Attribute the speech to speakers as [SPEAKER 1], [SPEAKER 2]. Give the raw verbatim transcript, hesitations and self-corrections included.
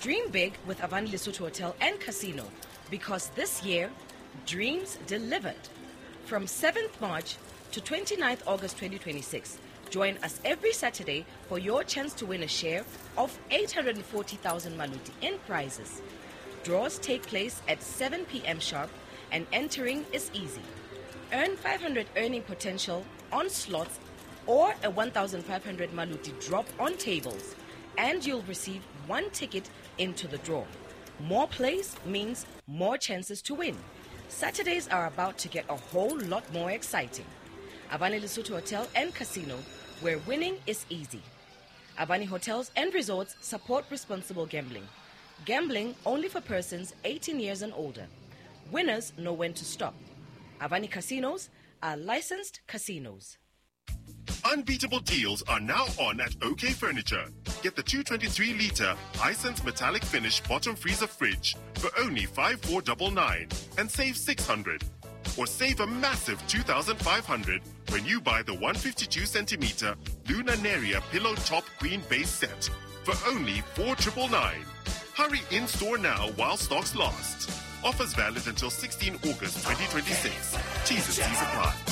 [SPEAKER 1] Dream big with Avani Lesotho Hotel and Casino, because this year, dreams delivered. From seventh March to twenty-ninth August twenty twenty-six, join us every Saturday for your chance to win a share of eight hundred forty thousand Maluti in prizes. Draws take place at seven p.m. sharp and entering is easy. Earn five hundred earning potential on slots or a one thousand five hundred Maluti drop on tables, and you'll receive one ticket into the draw. More plays means more chances to win. Saturdays are about to get a whole lot more exciting. Avani Lesotho Hotel and Casino, where winning is easy. Avani Hotels and Resorts support responsible gambling. Gambling only for persons eighteen years and older. Winners know when to stop. Avani Casinos are licensed casinos.
[SPEAKER 2] Unbeatable deals are now on at OK Furniture. Get the two twenty-three litre Hisense metallic finish bottom freezer fridge for only five thousand four hundred ninety-nine and save six hundred. Or save a massive two thousand five hundred when you buy the one hundred fifty-two centimetre Luna Neria pillow top queen base set for only four thousand nine hundred ninety-nine. Hurry in store now while stocks last. Offers valid until sixteenth August twenty twenty-six. T's and C's apply.